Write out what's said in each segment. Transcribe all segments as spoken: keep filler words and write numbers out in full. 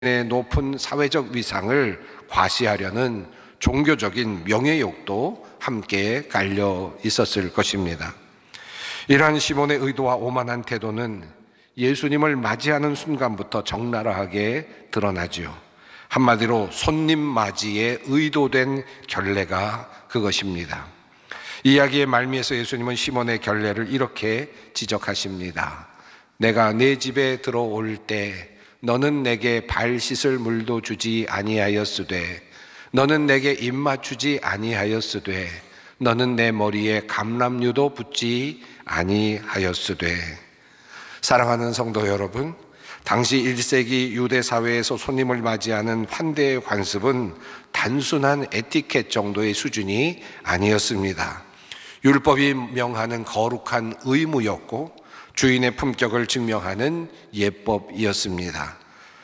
의 높은 사회적 위상을 과시하려는 종교적인 명예욕도 함께 깔려 있었을 것입니다. 이러한 시몬의 의도와 오만한 태도는 예수님을 맞이하는 순간부터 적나라하게 드러나지요. 한마디로 손님 맞이에 의도된 결례가 그것입니다. 이야기의 말미에서 예수님은 시몬의 결례를 이렇게 지적하십니다. 내가 내 집에 들어올 때 너는 내게 발 씻을 물도 주지 아니하였으되, 너는 내게 입 맞추지 아니하였으되, 너는 내 머리에 감람류도 붓지 아니하였으되. 사랑하는 성도 여러분, 당시 일 세기 유대 사회에서 손님을 맞이하는 환대의 관습은 단순한 에티켓 정도의 수준이 아니었습니다. 율법이 명하는 거룩한 의무였고 주인의 품격을 증명하는 예법이었습니다.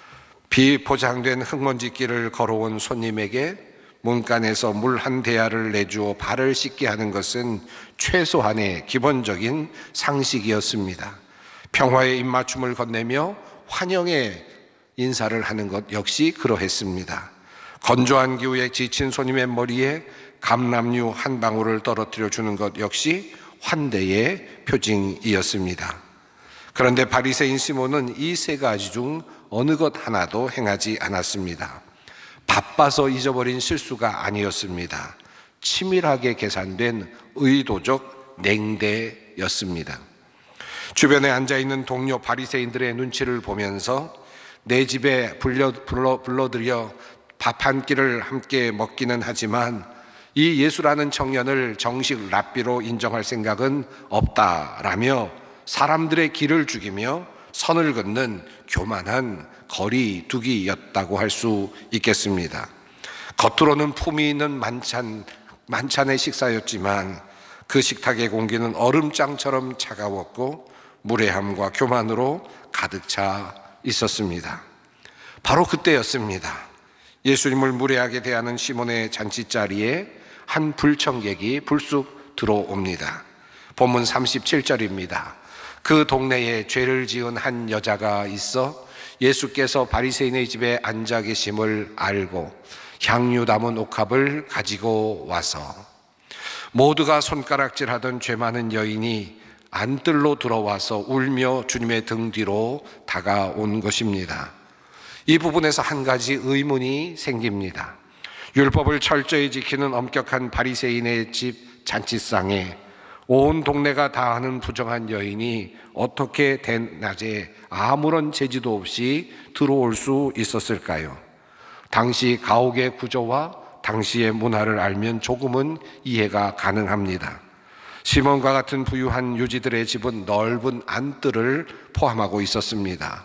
비포장된 흙먼지길을 걸어온 손님에게 문간에서 물 한 대야를 내주어 발을 씻게 하는 것은 최소한의 기본적인 상식이었습니다. 평화의 입맞춤을 건네며 환영의 인사를 하는 것 역시 그러했습니다. 건조한 기후에 지친 손님의 머리에 감람류 한 방울을 떨어뜨려 주는 것 역시 환대의 표징이었습니다. 그런데 바리새인 시몬은 이 세 가지 중 어느 것 하나도 행하지 않았습니다. 바빠서 잊어버린 실수가 아니었습니다. 치밀하게 계산된 의도적 냉대였습니다. 주변에 앉아있는 동료 바리새인들의 눈치를 보면서 내 집에 불러, 불러, 불러들여 밥 한 끼를 함께 먹기는 하지만 이 예수라는 청년을 정식 랍비로 인정할 생각은 없다라며 사람들의 길을 죽이며 선을 긋는 교만한 거리두기였다고 할 수 있겠습니다. 겉으로는 품위 있는 만찬, 만찬의 식사였지만 그 식탁의 공기는 얼음장처럼 차가웠고 무례함과 교만으로 가득 차 있었습니다. 바로 그때였습니다. 예수님을 무례하게 대하는 시몬의 잔치자리에 한 불청객이 불쑥 들어옵니다. 본문 삼십칠 절입니다. 그 동네에 죄를 지은 한 여자가 있어 예수께서 바리새인의 집에 앉아 계심을 알고 향유 담은 옥합을 가지고 와서, 모두가 손가락질하던 죄 많은 여인이 안뜰로 들어와서 울며 주님의 등 뒤로 다가온 것입니다. 이 부분에서 한 가지 의문이 생깁니다. 율법을 철저히 지키는 엄격한 바리새인의 집 잔치상에 온 동네가 다 아는 부정한 여인이 어떻게 대낮에 아무런 제지도 없이 들어올 수 있었을까요? 당시 가옥의 구조와 당시의 문화를 알면 조금은 이해가 가능합니다. 시몬과 같은 부유한 유지들의 집은 넓은 안뜰을 포함하고 있었습니다.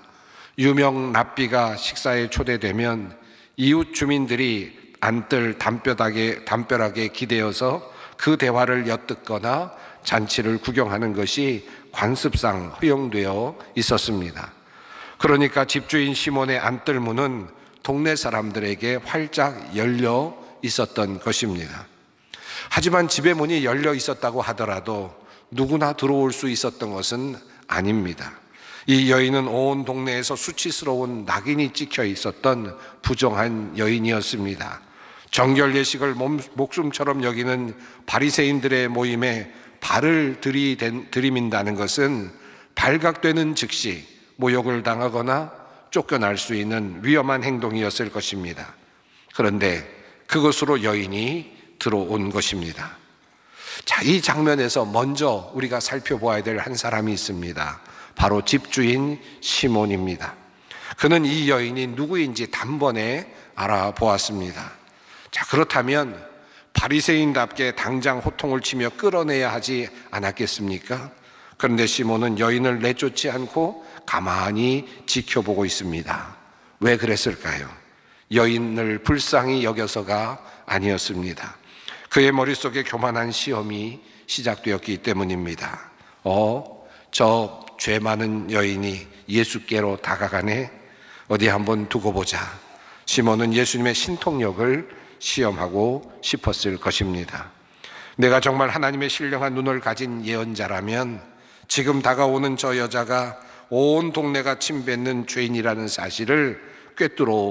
유명 랍비가 식사에 초대되면 이웃 주민들이 안뜰 담벼락에, 담벼락에 기대어서 그 대화를 엿듣거나 잔치를 구경하는 것이 관습상 허용되어 있었습니다. 그러니까 집주인 시몬의 안뜰 문은 동네 사람들에게 활짝 열려 있었던 것입니다. 하지만 집의 문이 열려 있었다고 하더라도 누구나 들어올 수 있었던 것은 아닙니다. 이 여인은 온 동네에서 수치스러운 낙인이 찍혀 있었던 부정한 여인이었습니다. 정결 예식을 목숨처럼 여기는 바리새인들의 모임에 발을 들이민다는 것은 발각되는 즉시 모욕을 당하거나 쫓겨날 수 있는 위험한 행동이었을 것입니다. 그런데 그것으로 여인이 들어온 것입니다. 자, 이 장면에서 먼저 우리가 살펴보아야 될 한 사람이 있습니다. 바로 집주인 시몬입니다. 그는 이 여인이 누구인지 단번에 알아보았습니다. 자, 그렇다면 바리새인답게 당장 호통을 치며 끌어내야 하지 않았겠습니까? 그런데 시몬은 여인을 내쫓지 않고 가만히 지켜보고 있습니다. 왜 그랬을까요? 여인을 불쌍히 여겨서가 아니었습니다. 그의 머릿속에 교만한 시험이 시작되었기 때문입니다. 어, 저 죄 많은 여인이 예수께로 다가가네. 어디 한번 두고 보자. 시몬은 예수님의 신통력을 시험하고 싶었을 것입니다. 내가 정말 하나님의 신령한 눈을 가진 예언자라면 지금 다가오는 저 여자가 온 동네가 침뱉는 죄인이라는 사실을 꿰뚫어